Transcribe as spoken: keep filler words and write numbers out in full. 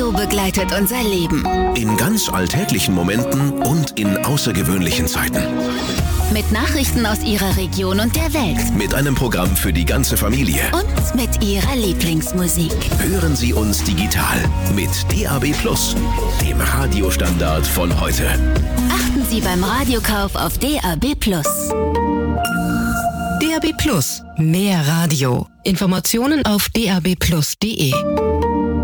Radio begleitet unser Leben. In ganz alltäglichen Momenten und in außergewöhnlichen Zeiten. Mit Nachrichten aus Ihrer Region und der Welt. Mit einem Programm für die ganze Familie. Und mit Ihrer Lieblingsmusik. Hören Sie uns digital mit D A B Plus, dem Radiostandard von heute. Achten Sie beim Radiokauf auf D A B Plus. D A B Plus. Mehr Radio. Informationen auf d a b plus punkt d e.